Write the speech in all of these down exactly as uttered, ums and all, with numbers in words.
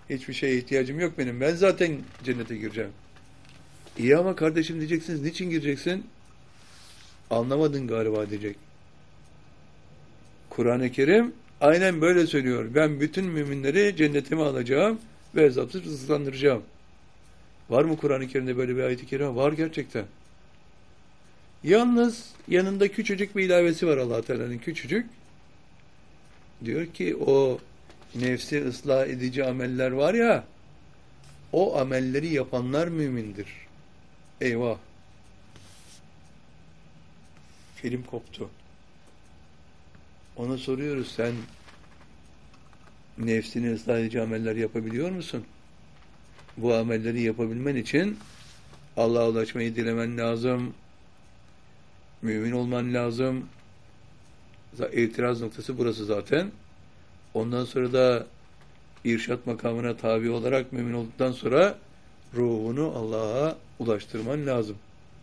Hiçbir şeye ihtiyacım yok benim. Ben zaten cennete gireceğim. İyi ama kardeşim diyeceksiniz. Niçin gireceksin? Anlamadın galiba diyecek. Kur'an-ı Kerim aynen böyle söylüyor. Ben bütün müminleri cennetime alacağım ve hesapsız rızıklandıracağım. Var mı Kur'an-ı Kerim'de böyle bir ayet-i kerime? Var gerçekten. Yalnız yanında küçücük bir ilavesi var Allah Teala'nın, küçücük. Diyor ki o nefsi ıslah edici ameller var ya, o amelleri yapanlar mümindir. Eyvah. Film koptu. Ona soruyoruz, sen nefsini ıslah edici ameller yapabiliyor musun? Bu amelleri yapabilmen için Allah'a ulaşmayı dilemen lazım. Mümin olman lazım. İtiraz noktası burası zaten. Ondan sonra da irşat makamına tabi olarak mümin olduktan sonra ruhunu Allah'a ulaştırman lazım.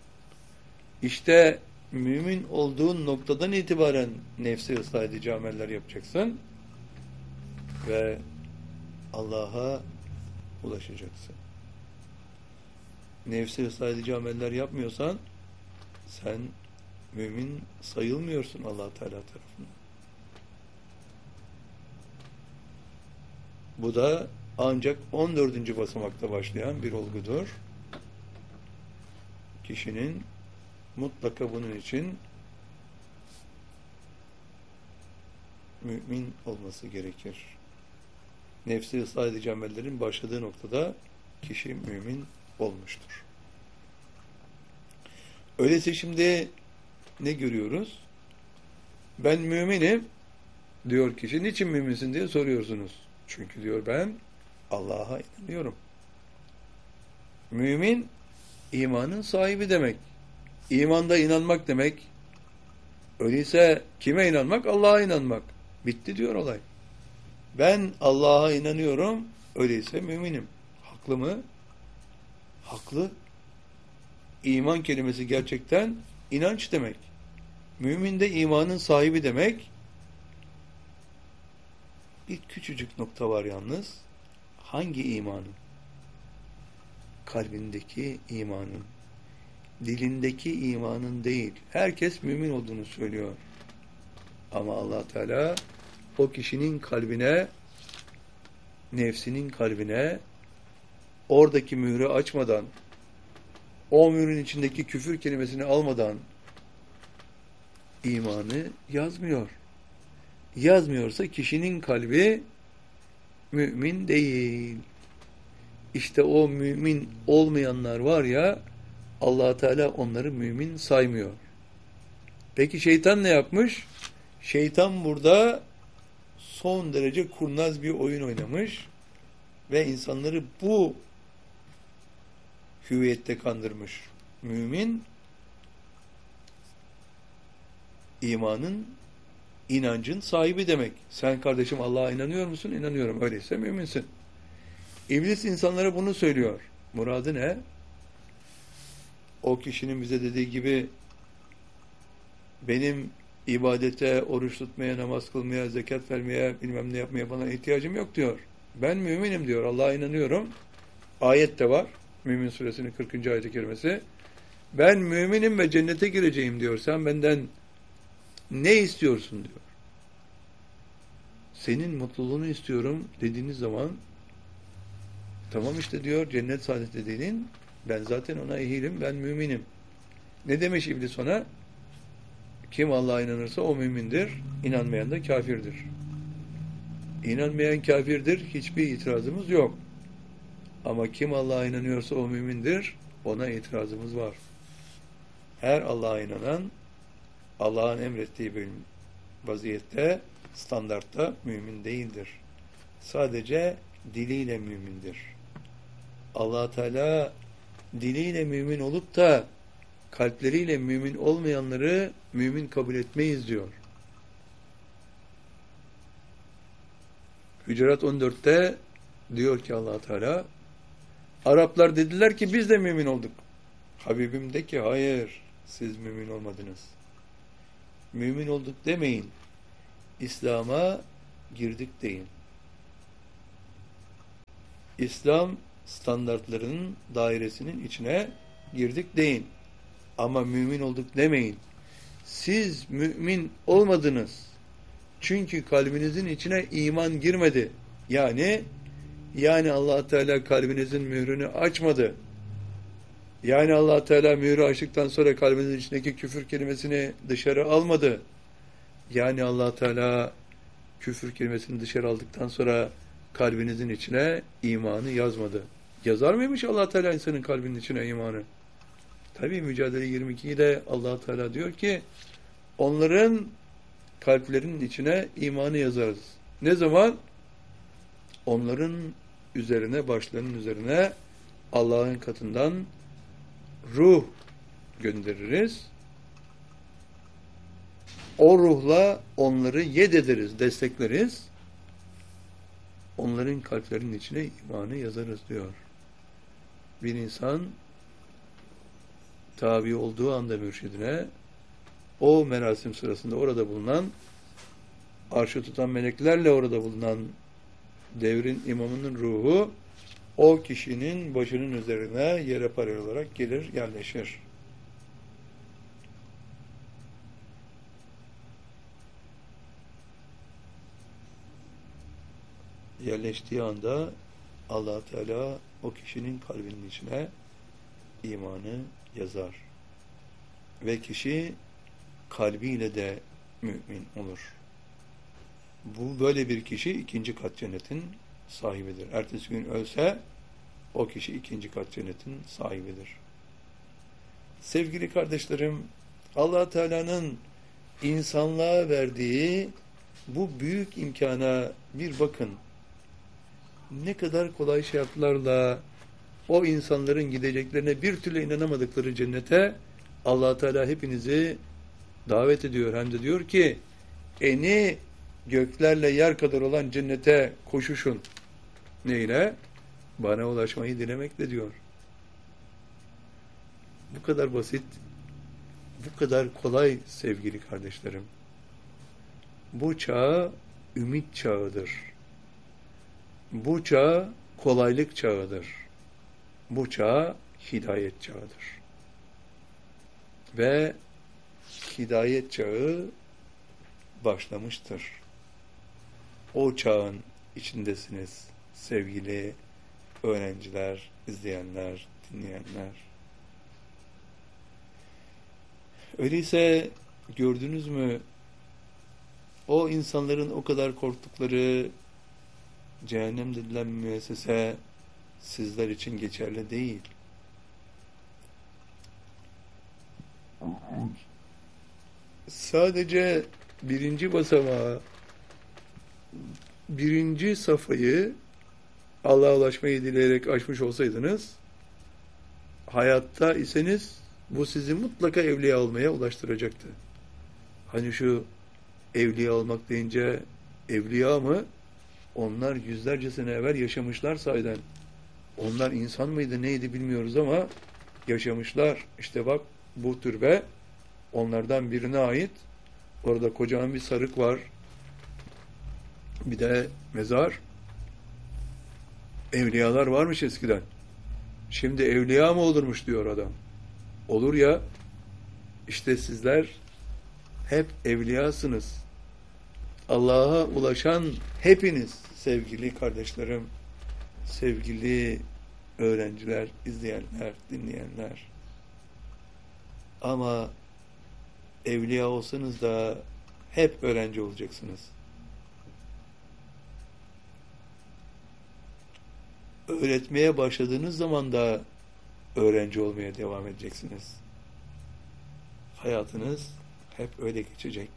İşte mümin olduğun noktadan itibaren nefsi ıslah edici ameller yapacaksın ve Allah'a ulaşacaksın. Nefsi ıslah edici ameller yapmıyorsan sen mümin sayılmıyorsun Allah Teala tarafından. Bu da ancak on dördüncü basamakta başlayan bir olgudur. Kişinin mutlaka bunun için mümin olması gerekir. Nefsi ıslah edici amellerin başladığı noktada kişi mümin olmuştur. Öyleyse şimdi ne görüyoruz? Ben müminim diyor kişi. Niçin müminsin diye soruyorsunuz. Çünkü diyor ben Allah'a inanıyorum. Mümin imanın sahibi demek. İmanda inanmak demek. Öyleyse kime inanmak? Allah'a inanmak. Bitti diyor olay. Ben Allah'a inanıyorum. Öyleyse müminim. Haklı mı? Haklı. İman kelimesi gerçekten inanç demek. Mümin de imanın sahibi demek. Bir küçücük nokta var yalnız. Hangi imanın? Kalbindeki imanın. Dilindeki imanın değil. Herkes mümin olduğunu söylüyor. Ama Allah Teala o kişinin kalbine, nefsinin kalbine oradaki mührü açmadan, o mührün içindeki küfür kelimesini almadan imanı yazmıyor. Yazmıyorsa kişinin kalbi mümin değil. İşte o mümin olmayanlar var ya, Allah Teala onları mümin saymıyor. Peki şeytan ne yapmış? Şeytan burada son derece kurnaz bir oyun oynamış ve insanları bu hüviyette kandırmış. Mümin imanın, inancın sahibi demek. Sen kardeşim Allah'a inanıyor musun? İnanıyorum. Öyleyse müminsin. İblis insanlara bunu söylüyor. Muradı ne? O kişinin bize dediği gibi benim ibadete, oruç tutmaya, namaz kılmaya, zekat vermeye, bilmem ne yapmaya bana ihtiyacım yok diyor. Ben müminim diyor. Allah'a inanıyorum. Ayet de var. Mümin suresinin kırkıncı ayet-i kerimesi. Ben müminim ve cennete gireceğim diyor. Sen benden ne istiyorsun diyor. Senin mutluluğunu istiyorum dediğiniz zaman tamam işte diyor, cennet saadet dediğinin ben zaten ona ehilim, ben müminim. Ne demiş İblis ona? Kim Allah'a inanırsa o mümindir, inanmayan da kafirdir. İnanmayan kafirdir, hiçbir itirazımız yok. Ama kim Allah'a inanıyorsa o mümindir, ona itirazımız var. Her Allah'a inanan, Allah'ın emrettiği bir vaziyette, standartta mümin değildir. Sadece diliyle mümindir. Allah Teala diliyle mümin olup da kalpleriyle mümin olmayanları mümin kabul etmeyiz diyor. Hücurat on dörtte diyor ki Allah Teala, Araplar dediler ki biz de mümin olduk. Habibim de ki hayır, siz mümin olmadınız. Mümin olduk demeyin. İslam'a girdik deyin. İslam standartlarının dairesinin içine girdik deyin. Ama mümin olduk demeyin. Siz mümin olmadınız. Çünkü kalbinizin içine iman girmedi. Yani yani Allah Teala kalbinizin mührünü açmadı. Yani Allah Teala mührü açtıktan sonra kalbinizin içindeki küfür kelimesini dışarı almadı. Yani Allah Teala küfür kelimesini dışarı aldıktan sonra kalbinizin içine imanı yazmadı. Yazar mıymış Allah Teala insanın kalbinin içine imanı? Tabii Mücadele yirmi iki'de Allah Teala diyor ki onların kalplerinin içine imanı yazarız. Ne zaman? Onların üzerine, başlarının üzerine Allah'ın katından ruh göndeririz. O ruhla onları yed ederiz, destekleriz. Onların kalplerinin içine imanı yazarız diyor. Bir insan tabi olduğu anda mürşidine o merasim sırasında orada bulunan arşı tutan meleklerle orada bulunan devrin imamının ruhu o kişinin başının üzerine yere paralel olarak gelir, yerleşir. Yerleştiği anda Allah Teala o kişinin kalbinin içine imanı yazar. Ve kişi kalbiyle de mümin olur. Bu böyle bir kişi ikinci kat cennetin sahibidir. Ertesi gün ölse o kişi ikinci kat cennetin sahibidir. Sevgili kardeşlerim, Allah Teala'nın insanlığa verdiği bu büyük imkana bir bakın. Ne kadar kolay şartlarla o insanların gideceklerine bir türlü inanamadıkları cennete Allah Teala hepinizi davet ediyor. Hem de diyor ki eni göklerle yer kadar olan cennete koşuşun. Neyle? Bana ulaşmayı dilemekle diyor. Bu kadar basit, bu kadar kolay sevgili kardeşlerim. Bu çağ ümit çağıdır. Bu çağ kolaylık çağıdır. Bu çağ hidayet çağıdır. Ve hidayet çağı başlamıştır. O çağın içindesiniz sevgili öğrenciler, izleyenler, dinleyenler. Öyleyse gördünüz mü o insanların o kadar korktukları cehennem denilen müessese sizler için geçerli değil. Sadece birinci basamağı, birinci safhayı Allah'a ulaşmayı dileyerek aşmış olsaydınız, hayatta iseniz bu sizi mutlaka evliya olmaya ulaştıracaktı. Hani şu evliya olmak deyince evliya mı? Onlar yüzlerce sene evvel yaşamışlar sahiden. Onlar insan mıydı neydi bilmiyoruz ama yaşamışlar. İşte bak bu türbe onlardan birine ait. Orada kocaman bir sarık var. Bir de mezar. Evliyalar varmış eskiden. Şimdi evliya mı olurmuş diyor adam. Olur ya. İşte sizler hep evliyasınız. Allah'a ulaşan hepiniz sevgili kardeşlerim, sevgili öğrenciler, izleyenler, dinleyenler. Ama evliya olsanız da hep öğrenci olacaksınız. Öğretmeye başladığınız zaman da öğrenci olmaya devam edeceksiniz. Hayatınız hep öyle geçecek.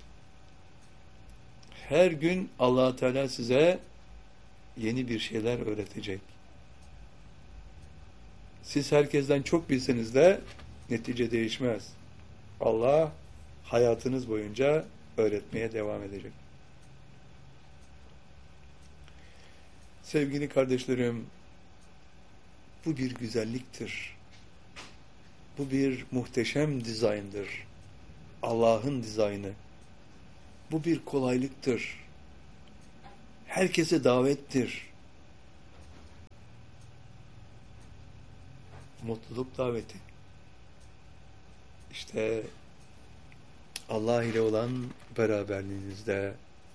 Her gün Allah Teala size yeni bir şeyler öğretecek. Siz herkesten çok bilseniz de netice değişmez. Allah hayatınız boyunca öğretmeye devam edecek. Sevgili kardeşlerim, bu bir güzelliktir. Bu bir muhteşem dizayndır. Allah'ın dizaynı. Bu bir kolaylıktır. Herkese davettir. mutluluk daveti. İşte Allah ile olan beraberliğinizde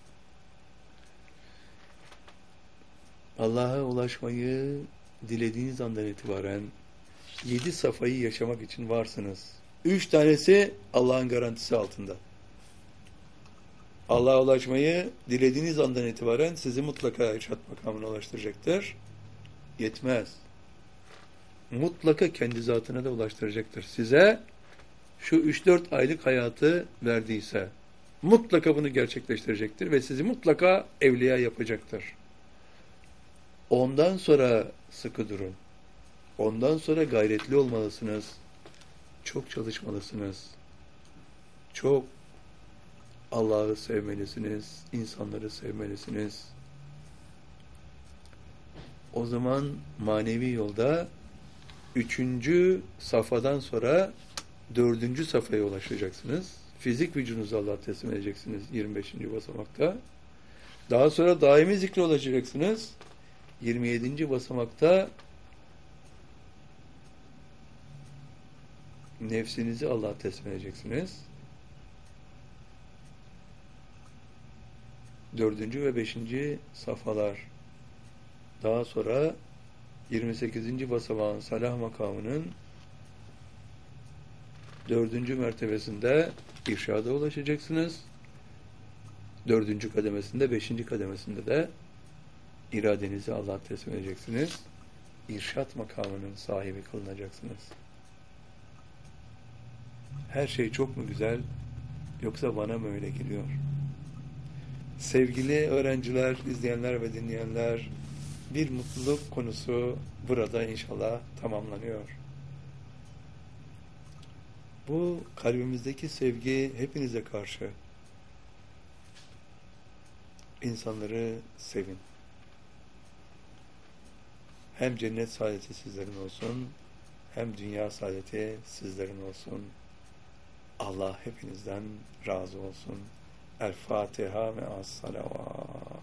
Allah'a ulaşmayı dilediğiniz andan itibaren yedi safayı yaşamak için varsınız. Üç tanesi Allah'ın garantisi altında. Allah'a ulaşmayı dilediğiniz andan itibaren sizi mutlaka irşad makamına ulaştıracaktır. Yetmez. Mutlaka kendi zatına da ulaştıracaktır. Size şu üç dört aylık hayatı verdiyse mutlaka bunu gerçekleştirecektir ve sizi mutlaka evliya yapacaktır. Ondan sonra sıkı durun. Ondan sonra gayretli olmalısınız. Çok çalışmalısınız. Çok Allah'ı sevmelisiniz. İnsanları sevmelisiniz. O zaman manevi yolda üçüncü safhadan sonra dördüncü safhaya ulaşacaksınız. Fizik vücudunuzu Allah'a teslim edeceksiniz yirmi beşinci basamakta. Daha sonra daimi zikre ulaşacaksınız. yirmi yedinci basamakta nefsinizi Allah'a teslim edeceksiniz. Dördüncü ve beşinci safhalar. Daha sonra yirmi sekizinci basamağın salah makamının dördüncü mertebesinde irşada ulaşacaksınız. Dördüncü kademesinde, beşinci kademesinde de iradenizi Allah'a teslim edeceksiniz. İrşat makamının sahibi kılınacaksınız. Her şey çok mu güzel, yoksa bana mı öyle geliyor? Sevgili öğrenciler, izleyenler ve dinleyenler, bir mutluluk konusu burada inşallah tamamlanıyor. Bu kalbimizdeki sevgi hepinize karşı. İnsanları sevin. Hem cennet saadeti sizlerin olsun, hem dünya saadeti sizlerin olsun. Allah hepinizden razı olsun. El Fatiha ve as-salavat.